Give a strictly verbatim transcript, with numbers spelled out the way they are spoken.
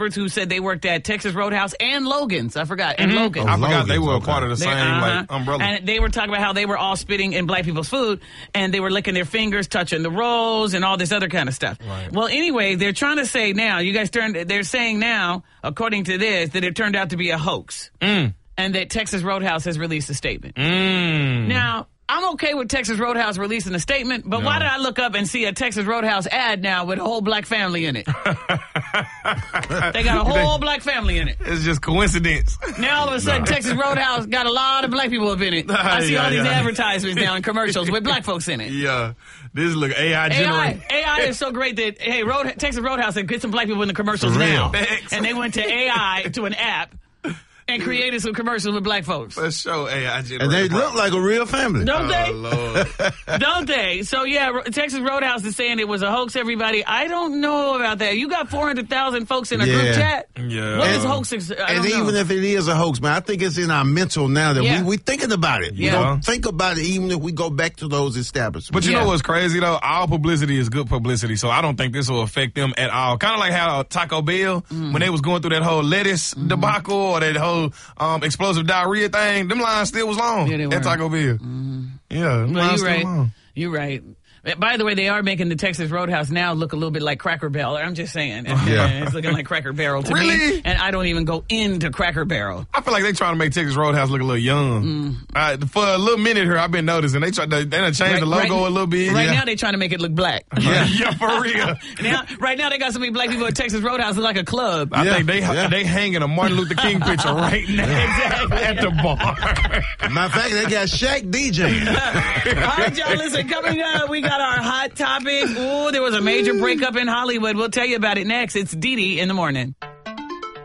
experts who said they worked at Texas Roadhouse and Logan's. I forgot. And Mm-hmm. Logan's. I forgot Logan's, they were okay. a part of the They- same uh-huh. like umbrella. And they were talking about how they were all spitting in black people's food, and they were licking their fingers, touching the rolls, and all this other kind of stuff. Right. Well, anyway, they're trying to say now, you guys turned, they're saying now, according to this, that it turned out to be a hoax. Mm. And that Texas Roadhouse has released a statement. Mm. Now, I'm okay with Texas Roadhouse releasing a statement, but No. why did I look up and see a Texas Roadhouse ad now with a whole black family in it? They got a whole black family in it. It's just coincidence. Now all of a sudden, Texas Roadhouse got a lot of black people up in it. I see Yeah, all these yeah. advertisements now in commercials with black folks in it. Yeah. This look A I A I, generated. A I is so great that, hey, Road, Texas Roadhouse said, get some black people in the commercials For real. now. Thanks. And they went to A I, to an app, and created some commercials with black folks. Let's show A I generated. And they look like a real family. Don't Oh, they? Lord. Don't they? So, yeah, Ro- Texas Roadhouse is saying it was a hoax, everybody. I don't know about that. You got four hundred thousand folks in a group Yeah. chat? Yeah. What is And- hoaxes? I And don't know. even if it is a hoax, man, I think it's in our mental now that Yeah. we we thinking about it. We Yeah. don't think about it even if we go back to those establishments. But you Yeah. know what's crazy though? All publicity is good publicity, so I don't think this will affect them at all. Kind of like how Taco Bell, Mm. when they was going through that whole lettuce Mm-hmm. debacle or that whole um, explosive diarrhea thing, them lines still was long Yeah, they were. at Taco Bell. Mm-hmm. Yeah, them Well, lines you're still right. long. You're right. By the way, they are making the Texas Roadhouse now look a little bit like Cracker Barrel. I'm just saying. Yeah. It's looking like Cracker Barrel to Really? me. And I don't even go into Cracker Barrel. I feel like they trying to make Texas Roadhouse look a little young. Mm. Uh, for a little minute here, I've been noticing they tried to they done changed the Right- logo right- a little bit. Right yeah. now, they're trying to make it look black. yeah, yeah, for real. now, right now, they got so many black people at Texas Roadhouse, it's like a club. I Yeah, think they yeah. they hanging a Martin Luther King picture right now Exactly. at the bar. Matter of fact, they got Shaq DJing. All right, y'all, listen, coming up, we got our hot topic. Ooh, there was a major breakup in Hollywood. We'll tell you about it next. It's Dee Dee in the morning.